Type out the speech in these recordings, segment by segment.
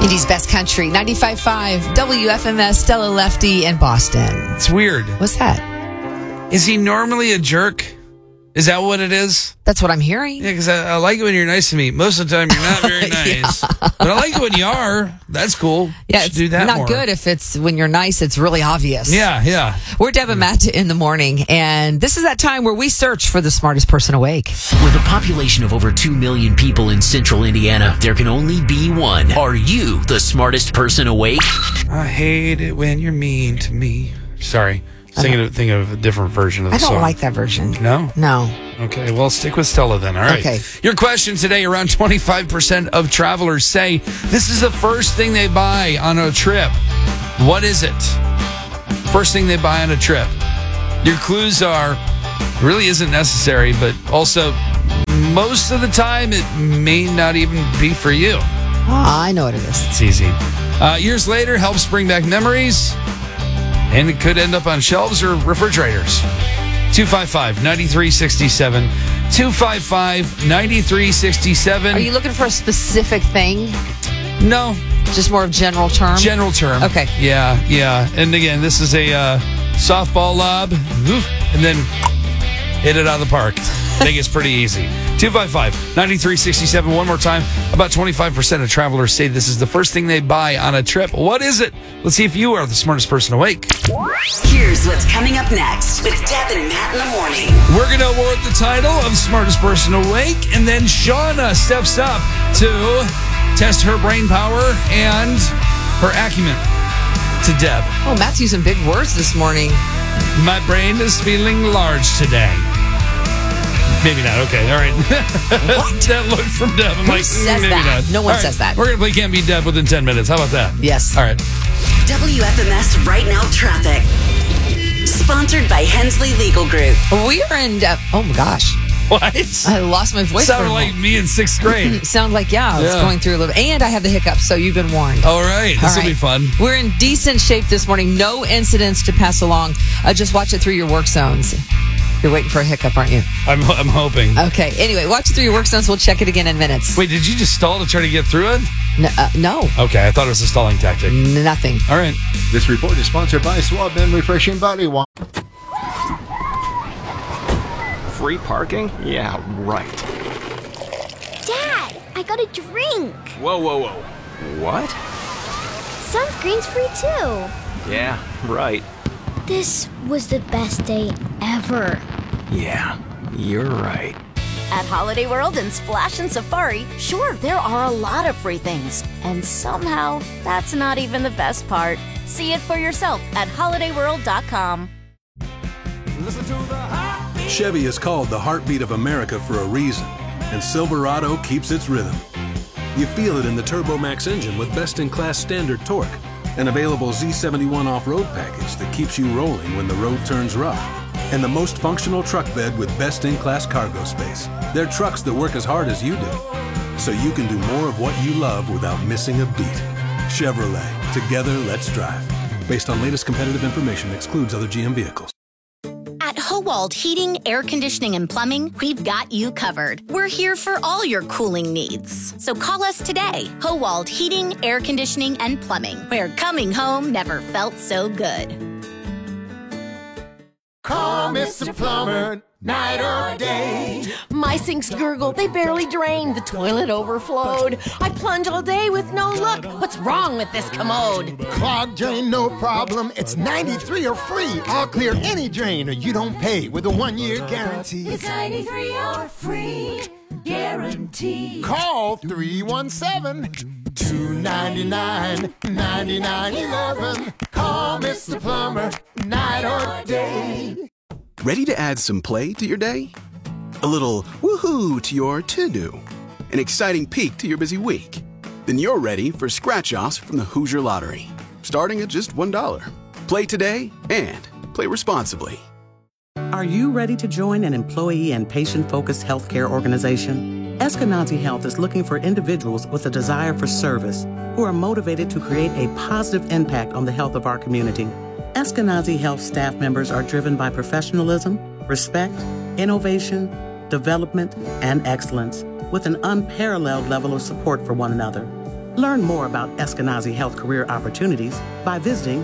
Indy's Best Country, 95.5, WFMS, Stella Lefty in Boston. It's weird. What's that? Is he normally a jerk? Is that what it is? That's what I'm hearing. Yeah, because I like it when you're nice to me. Most of the time, you're not very nice. But I like it when you are. That's cool. Yeah, You should it's do that not more. good if it's when you're nice, it's really obvious. Yeah. We're Deb and Matt in the morning, and this is that time where we search for the smartest person awake. With a population of over 2 million people in central Indiana, there can only be one. Are you the smartest person awake? I hate it when you're mean to me. Sorry. Thinking of a different version of the I don't song. like that version. No? No. Okay, well, stick with Stella then. All right. Okay. Your question today, around 25% of travelers say this is the first thing they buy on a trip. What is it? First thing they buy on a trip. Your clues are, it really isn't necessary, but also most of the time it may not even be for you. I know what it is. It's easy. Years later, helps bring back memories, and it could end up on shelves or refrigerators. 255-9367. 255-9367. Are you looking for a specific thing? No. Just more of general term? General term. Okay. Yeah. And again, this is a softball lob, and then hit it out of the park. I think it's pretty easy. 255-9367. One more time. About 25% of travelers say this is the first thing they buy on a trip. What is it? Let's see if you are the smartest person awake. Here's what's coming up next with Deb and Matt in the morning. We're going to award the title of smartest person awake, and then Shauna steps up to test her brain power and her acumen to Deb. Oh, Matt's using big words this morning. My brain is feeling large today. Maybe not. Okay. All right. What? That look from Deb. I'm Who like, says maybe that? not. No one All right, says that. We're going to play Can't Beat Deb within 10 minutes. How about that? Yes. All right. WFMS Right Now Traffic. Sponsored by Hensley Legal Group. We are in, oh my gosh. What? I lost my voice. Sounded for a like moment. me in 6th grade. Sound like, I was Yeah. going through a little, and I have the hiccups, so you've been warned. All right. This will be fun. We're in decent shape this morning. No incidents to pass along. Just watch it through your work zones. You're waiting for a hiccup, aren't you? I'm hoping. Okay. Anyway, watch it through your work zones. We'll check it again in minutes. Wait, did you just stall to try to get through it? No. Okay. I thought it was a stalling tactic. Nothing. All right. This report is sponsored by Swab and Refreshing Body Wash. Free parking? Yeah, right. Dad, I got a drink. Whoa. What? Sunscreen's free too. Yeah, right. This was the best day ever. Yeah, you're right. At Holiday World and Splash and Safari, sure, there are a lot of free things. And somehow, that's not even the best part. See it for yourself at holidayworld.com. Chevy is called the heartbeat of America for a reason, and Silverado keeps its rhythm. You feel it in the TurboMax engine with best-in-class standard torque, an available Z71 off-road package that keeps you rolling when the road turns rough, and the most functional truck bed with best-in-class cargo space. They're trucks that work as hard as you do, so you can do more of what you love without missing a beat. Chevrolet, together let's drive. Based on latest competitive information, excludes other GM vehicles. At Howald Heating, Air Conditioning, and Plumbing, we've got you covered. We're here for all your cooling needs. So call us today. Howald Heating, Air Conditioning, and Plumbing, where coming home never felt so good. Call Mr. Plumber, night or day. My sinks gurgle, they barely drain. The toilet overflowed. I plunge all day with no luck. What's wrong with this commode? Clogged drain, no problem. It's 93 or free. I'll clear any drain or you don't pay with a 1-year guarantee. It's 93 or free guarantee. Call 317-299-9911. Call Mr. Plumber, night or day. Ready to add some play to your day? A little woohoo to your to-do? An exciting peek to your busy week? Then you're ready for scratch-offs from the Hoosier Lottery, starting at just $1. Play today and play responsibly. Are you ready to join an employee and patient-focused healthcare organization? Eskenazi Health is looking for individuals with a desire for service who are motivated to create a positive impact on the health of our community. Eskenazi Health staff members are driven by professionalism, respect, innovation, development, and excellence, with an unparalleled level of support for one another. Learn more about Eskenazi Health career opportunities by visiting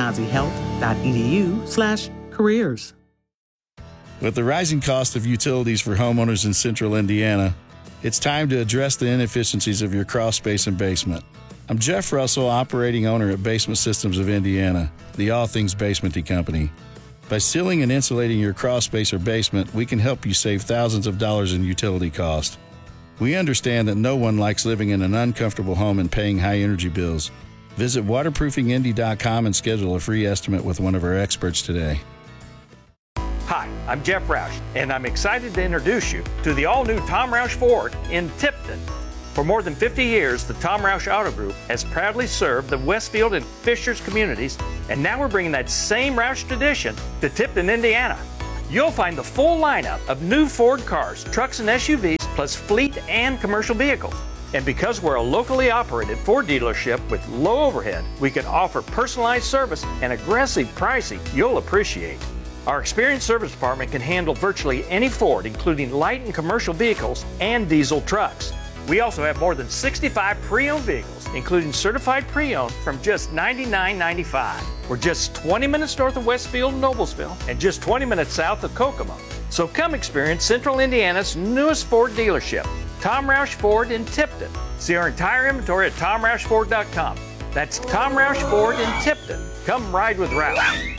eskenazihealth.edu/careers. With the rising cost of utilities for homeowners in central Indiana, it's time to address the inefficiencies of your crawl space and basement. I'm Jeff Russell, operating owner at Basement Systems of Indiana, the all things basementy company. By sealing and insulating your crawl space or basement, we can help you save thousands of dollars in utility cost. We understand that no one likes living in an uncomfortable home and paying high energy bills. Visit waterproofingindy.com and schedule a free estimate with one of our experts today. Hi, I'm Jeff Roush, and I'm excited to introduce you to the all-new Tom Roush Ford in Tipton. For more than 50 years, the Tom Roush Auto Group has proudly served the Westfield and Fishers communities, and now we're bringing that same Roush tradition to Tipton, Indiana. You'll find the full lineup of new Ford cars, trucks, and SUVs, plus fleet and commercial vehicles. And because we're a locally operated Ford dealership with low overhead, we can offer personalized service and aggressive pricing you'll appreciate. Our experienced service department can handle virtually any Ford, including light and commercial vehicles and diesel trucks. We also have more than 65 pre-owned vehicles, including certified pre-owned from just $99.95. We're just 20 minutes north of Westfield and Noblesville and just 20 minutes south of Kokomo. So come experience Central Indiana's newest Ford dealership, Tom Roush Ford in Tipton. See our entire inventory at TomRoushFord.com. That's Tom Roush Ford in Tipton. Come ride with Roush.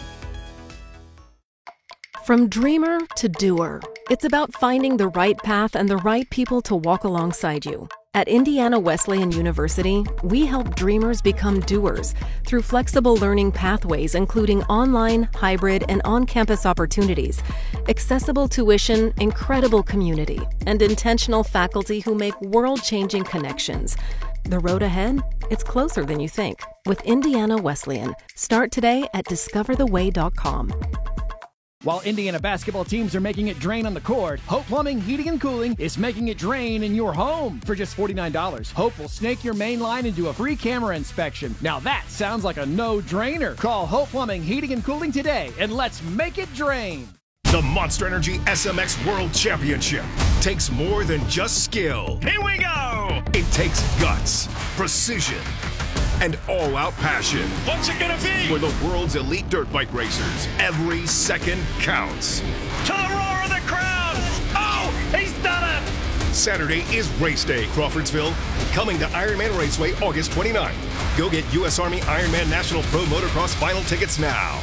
From dreamer to doer, it's about finding the right path and the right people to walk alongside you. At Indiana Wesleyan University, we help dreamers become doers through flexible learning pathways, including online, hybrid, and on-campus opportunities, accessible tuition, incredible community, and intentional faculty who make world-changing connections. The road ahead? It's closer than you think. With Indiana Wesleyan, start today at discovertheway.com. While Indiana basketball teams are making it drain on the court, Hope Plumbing, Heating, and Cooling is making it drain in your home. For just $49, Hope will snake your main line and do a free camera inspection. Now that sounds like a no-drainer. Call Hope Plumbing, Heating, and Cooling today, and let's make it drain. The Monster Energy SMX World Championship takes more than just skill. Here we go! It takes guts, precision, and all-out passion. What's it gonna be? For the world's elite dirt bike racers, every second counts. To the roar of the crowd! Oh, he's done it! Saturday is race day, Crawfordsville. Coming to Ironman Raceway August 29th. Go get U.S. Army Ironman National Pro Motocross final tickets now.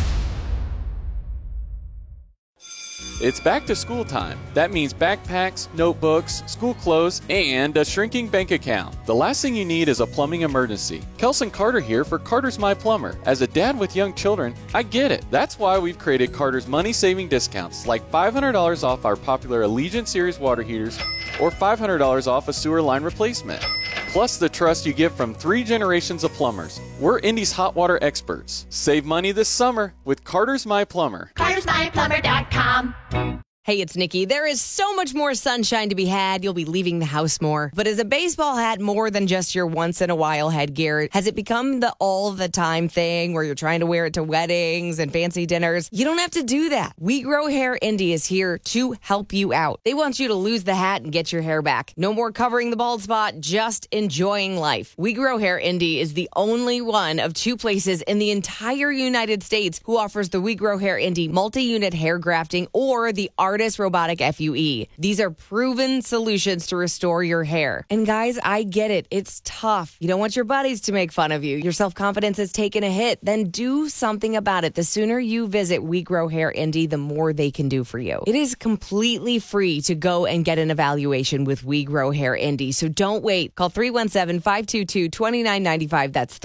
It's back to school time. That means backpacks, notebooks, school clothes, and a shrinking bank account. The last thing you need is a plumbing emergency. Kelson Carter here for Carter's My Plumber. As a dad with young children, I get it. That's why we've created Carter's money-saving discounts, like $500 off our popular Allegiant Series water heaters or $500 off a sewer line replacement. Plus the trust you get from 3 generations of plumbers. We're Indy's hot water experts. Save money this summer with Carter's My Plumber. CartersMyPlumber.com. Hey, it's Nikki. There is so much more sunshine to be had. You'll be leaving the house more. But is a baseball hat more than just your once-in-a-while headgear? Has it become the all-the-time thing where you're trying to wear it to weddings and fancy dinners? You don't have to do that. We Grow Hair Indy is here to help you out. They want you to lose the hat and get your hair back. No more covering the bald spot, just enjoying life. We Grow Hair Indy is the only one of 2 places in the entire United States who offers the We Grow Hair Indy multi-unit hair grafting or the Artist Robotic FUE. These are proven solutions to restore your hair. And guys, I get it. It's tough. You don't want your buddies to make fun of you. Your self-confidence has taken a hit. Then do something about it. The sooner you visit We Grow Hair Indy, the more they can do for you. It is completely free to go and get an evaluation with We Grow Hair Indy. So don't wait. Call 317-522-2995. That's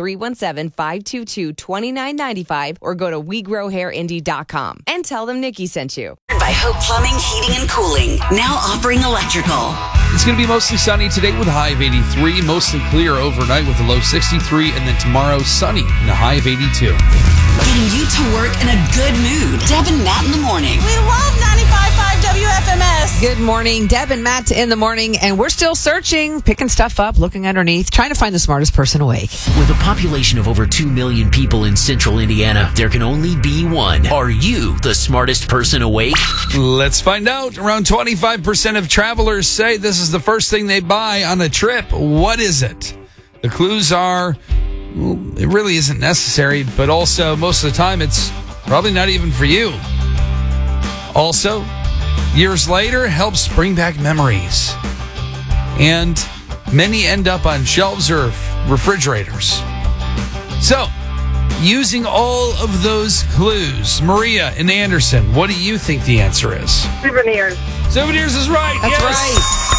317-522-2995 or go to WeGrowHairIndy.com and tell them Nikki sent you. By Hope Plumbing, Heating, and Cooling. Now offering electrical. It's going to be mostly sunny today with a high of 83, mostly clear overnight with a low 63, and then tomorrow sunny and a high of 82. Getting you to work in a good mood. Deb and Matt in the morning. We love 95.5 WFMS. Good morning, Deb and Matt in the morning, and we're still searching, picking stuff up, looking underneath, trying to find the smartest person awake. With a population of over 2 million people in central Indiana, there can only be one. Are you the smartest person awake? Let's find out. Around 25% of travelers say this is the first thing they buy on a trip. What is it? The clues are, well, it really isn't necessary, but also most of the time it's probably not even for you. Also, years later helps bring back memories. And many end up on shelves or refrigerators. So, using all of those clues, Maria and Anderson, what do you think the answer is? Souvenirs. Souvenirs is right. That's right.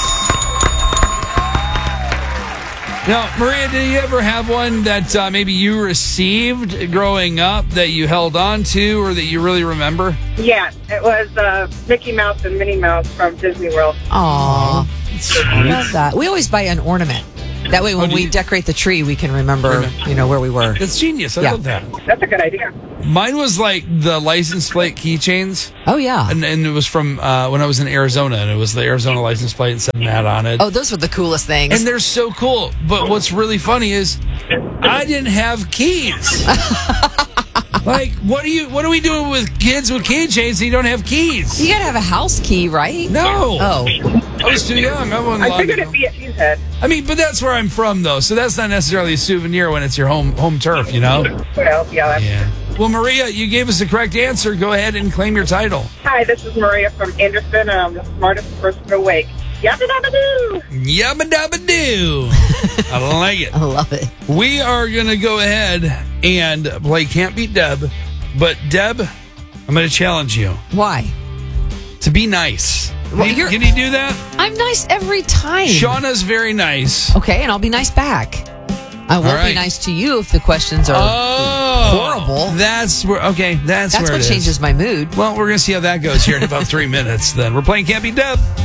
Now, Maria, did you ever have one that maybe you received growing up that you held on to or that you really remember? Yeah, it was Mickey Mouse and Minnie Mouse from Disney World. Aw. I love that. We always buy an ornament. That way, when we decorate the tree, we can remember, where we were. That's genius. I love that. That's a good idea. Mine was like the license plate keychains. Oh, yeah. And it was from when I was in Arizona, and it was the Arizona license plate and said Matt on it. Oh, those were the coolest things. And they're so cool. But what's really funny is I didn't have keys. Like, what are we doing with kids with keychains and you don't have keys? You gotta have a house key, right? No. Oh. I was too young. I figured it'd be a cheesehead. I mean, but that's where I'm from, though. So that's not necessarily a souvenir when it's your home turf, Well, yeah. Yeah. Well, Maria, you gave us the correct answer. Go ahead and claim your title. Hi, this is Maria from Anderson, and I'm the smartest person awake. Yabba dabba doo! Yabba dabba doo! I like it. I love it. We are going to go ahead and play Can't Beat Deb. But, Deb, I'm going to challenge you. Why? To be nice. Well, can you do that? I'm nice every time. Shauna's very nice. Okay, and I'll be nice back. I won't be nice to you if the questions are horrible. That's where. Okay, that's where what it is. changes my mood. Well, we're going to see how that goes here in about 3 minutes then. We're playing Can't Beat Deb.